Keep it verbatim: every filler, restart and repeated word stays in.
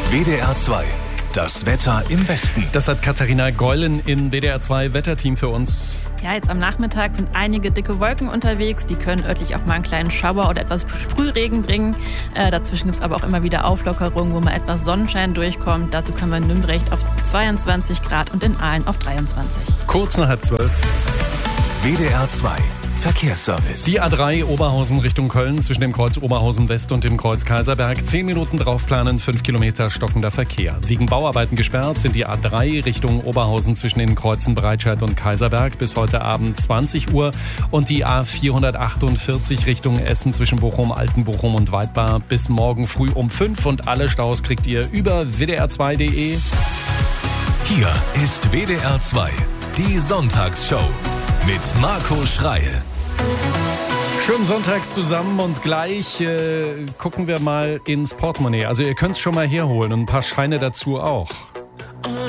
W D R zwei. Das Wetter im Westen. Das hat Katharina Geulen im W D R zwei Wetterteam für uns. Ja, jetzt am Nachmittag sind einige dicke Wolken unterwegs. Die können örtlich auch mal einen kleinen Schauer oder etwas Sprühregen bringen. Äh, dazwischen gibt es aber auch immer wieder Auflockerungen, wo mal etwas Sonnenschein durchkommt. Dazu können wir in Nümbrecht auf zweiundzwanzig Grad und in Aalen auf dreiundzwanzig. Kurz nach halb zwölf. W D R zwei. Verkehrsservice. Die A drei Oberhausen Richtung Köln zwischen dem Kreuz Oberhausen West und dem Kreuz Kaiserberg. Zehn Minuten draufplanen, fünf Kilometer stockender Verkehr. Wegen Bauarbeiten gesperrt sind die A drei Richtung Oberhausen zwischen den Kreuzen Breitscheid und Kaiserberg bis heute Abend zwanzig Uhr. Und die A vierhundertachtundvierzig Richtung Essen zwischen Bochum, Altenbochum und Weidbar bis morgen früh um fünf. Und alle Staus kriegt ihr über w d r zwei punkt d e. Hier ist W D R zwei, die Sonntagsshow mit Marco Schreil. Schönen Sonntag zusammen und gleich äh, gucken wir mal ins Portemonnaie. Also ihr könnt es schon mal herholen und ein paar Scheine dazu auch.